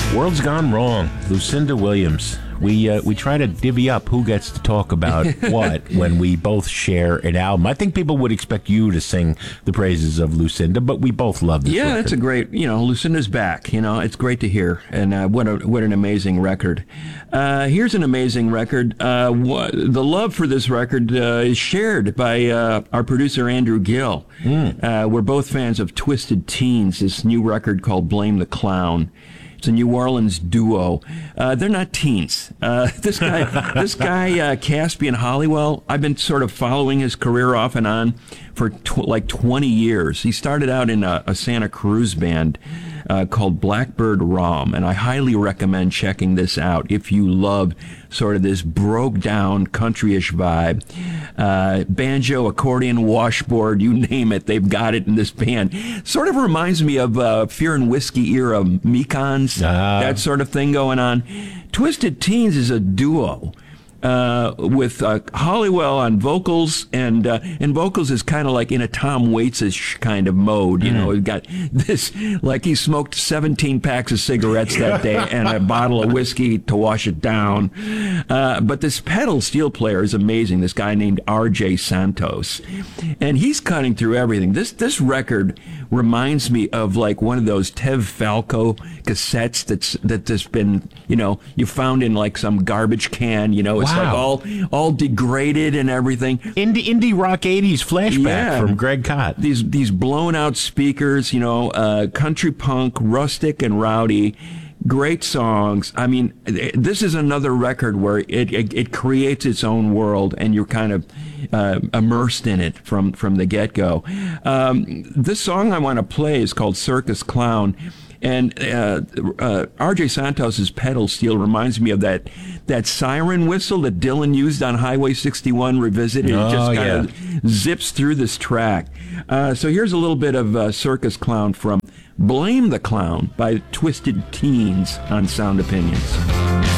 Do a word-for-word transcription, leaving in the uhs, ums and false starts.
World's Gone Wrong, Lucinda Williams. We uh, we try to divvy up who gets to talk about what when we both share an album. I think people would expect you to sing the praises of Lucinda, but we both love this Yeah, record. it's a great, you know, Lucinda's back. You know, it's great to hear. And uh, what, a, what an amazing record. Uh, here's an amazing record. Uh, wh- the love for this record uh, is shared by uh, our producer, Andrew Gill. Mm. Uh, we're both fans of Twisted Teens, this new record called Blame the Clown. It's a New Orleans duo. Uh, they're not teens. Uh, this guy, this guy, uh, Caspian Hollywell, I've been sort of following his career off and on for tw- like twenty years. He started out in a, a Santa Cruz band uh, called Blackbird Rom, and I highly recommend checking this out if you love sort of this broke-down, country-ish vibe. Uh, banjo, accordion, washboard, you name it, they've got it in this band. Sort of reminds me of uh, Fear and Whiskey era Mekons, ah. that sort of thing going on. Twisted Teens is a duo. Uh, with uh, Hollywell on vocals, and uh, and vocals is kind of like in a Tom Waits-ish kind of mode. You mm. know, we've got this, like he smoked seventeen packs of cigarettes that day and a bottle of whiskey to wash it down. Uh, but this pedal steel player is amazing, this guy named R J Santos. And he's cutting through everything. This this record reminds me of like one of those Tev Falco cassettes that's that's been, you know, you found in like some garbage can, you know, it's wow. like all all degraded and everything. Indie indie rock eighties flashback yeah. from Greg Kot. These these blown out speakers, you know, uh, country punk, rustic and rowdy. Great songs. I mean, this is another record where it, it, it creates its own world, and you're kind of uh, immersed in it from, from the get-go. Um, this song I want to play is called Circus Clown, and uh, uh, R J Santos's pedal steel reminds me of that that siren whistle that Dylan used on Highway sixty-one Revisited. Oh, it just kind yeah. of zips through this track. Uh, so here's a little bit of uh, Circus Clown from Blame the Clown by Twisted Teens on Sound Opinions.